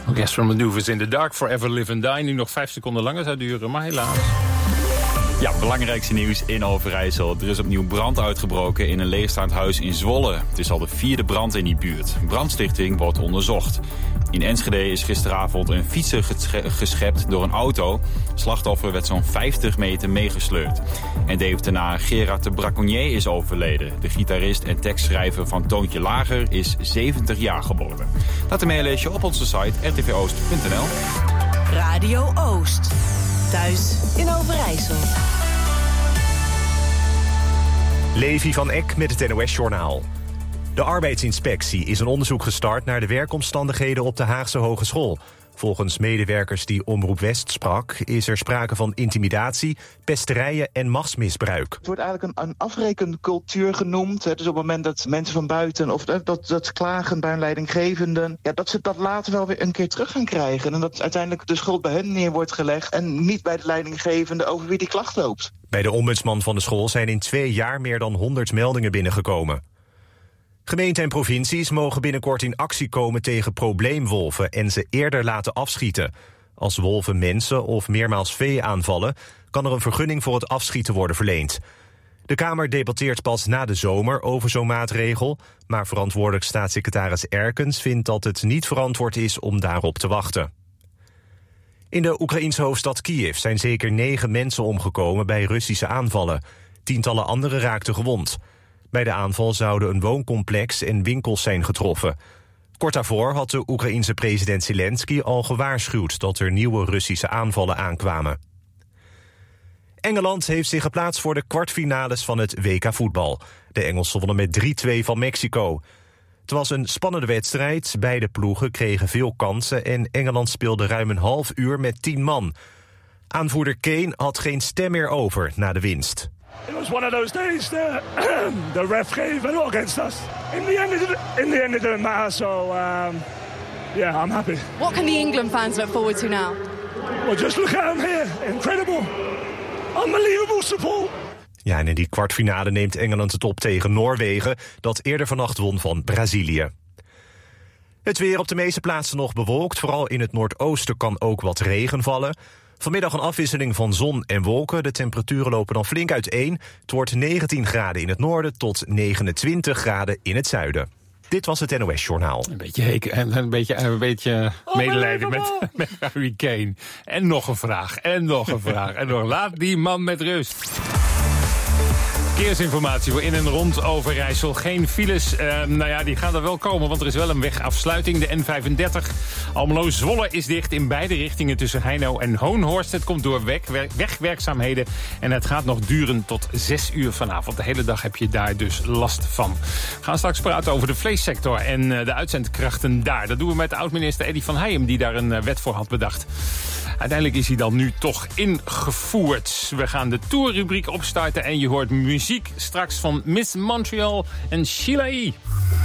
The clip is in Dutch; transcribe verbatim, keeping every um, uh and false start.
Orchestral Maneuvers in the Dark, Forever Live and Die. Nu nog vijf seconden langer zou duren, maar helaas. Ja, belangrijkste nieuws in Overijssel. Er is opnieuw brand uitgebroken in een leegstaand huis in Zwolle. Het is al de vierde brand in die buurt. Brandstichting wordt onderzocht. In Enschede is gisteravond een fietser geschept door een auto. Slachtoffer werd zo'n vijftig meter meegesleurd. En Deventenaar Gerard de Braconnier is overleden. De gitarist en tekstschrijver van Toontje Lager is zeventig jaar geworden. Dat ermee lees je op onze site r t v oost punt n l. Radio Oost. Thuis in Overijssel. Levi van Eck met het N O S-journaal. De arbeidsinspectie is een onderzoek gestart naar de werkomstandigheden op de Haagse Hogeschool. Volgens medewerkers die Omroep West sprak is er sprake van intimidatie, pesterijen en machtsmisbruik. Het wordt eigenlijk een, een afrekencultuur genoemd. Dus op het moment dat mensen van buiten of dat, dat, dat klagen bij een leidinggevende, ja, dat ze dat later wel weer een keer terug gaan krijgen. En dat uiteindelijk de schuld bij hen neer wordt gelegd en niet bij de leidinggevende over wie die klacht loopt. Bij de ombudsman van de school zijn in twee jaar meer dan honderd meldingen binnengekomen. Gemeenten en provincies mogen binnenkort in actie komen tegen probleemwolven en ze eerder laten afschieten. Als wolven mensen of meermaals vee aanvallen, kan er een vergunning voor het afschieten worden verleend. De Kamer debatteert pas na de zomer over zo'n maatregel, maar verantwoordelijk staatssecretaris Erkens vindt dat het niet verantwoord is om daarop te wachten. In de Oekraïense hoofdstad Kiev zijn zeker negen mensen omgekomen bij Russische aanvallen. Tientallen anderen raakten gewond. Bij de aanval zouden een wooncomplex en winkels zijn getroffen. Kort daarvoor had de Oekraïense president Zelensky al gewaarschuwd dat er nieuwe Russische aanvallen aankwamen. Engeland heeft zich geplaatst voor de kwartfinales van het W K voetbal. De Engelsen wonnen met drie twee van Mexico. Het was een spannende wedstrijd, beide ploegen kregen veel kansen en Engeland speelde ruim een half uur met tien man. Aanvoerder Kane had geen stem meer over na de winst. It was one of those days that the ref gave a lot against us. In the end, it didn't, in the end, it didn't matter. So, um, yeah, I'm happy. What can the England fans look forward to now? Well, just look at them here. Incredible. Unbelievable support. Ja, en in die kwartfinale neemt Engeland het op tegen Noorwegen, dat eerder vannacht won van Brazilië. Het weer op de meeste plaatsen nog bewolkt. Vooral in het noordoosten kan ook wat regen vallen. Vanmiddag een afwisseling van zon en wolken. De temperaturen lopen dan flink uiteen. Het wordt negentien graden in het noorden tot negenentwintig graden in het zuiden. Dit was het N O S-journaal. Een beetje heken, een beetje, een beetje oh, medelijden met, met Harry Kane. En nog een vraag, en nog een vraag. En nog laat die man met rust. Verkeersinformatie voor in en rond Overijssel. Geen files. Uh, nou ja, die gaan er wel komen, want er is wel een wegafsluiting. De N vijfendertig Almelo-Zwolle is dicht in beide richtingen tussen Heino en Hoonhorst. Het komt door weg, wegwerkzaamheden en het gaat nog duren tot zes uur vanavond. De hele dag heb je daar dus last van. We gaan straks praten over de vleessector en uh, de uitzendkrachten daar. Dat doen we met de oud-minister Eddy van Heijem, die daar een uh, wet voor had bedacht. Uiteindelijk is hij dan nu toch ingevoerd. We gaan de tourrubriek opstarten en je hoort muziek straks van Miss Montreal en Sheila E.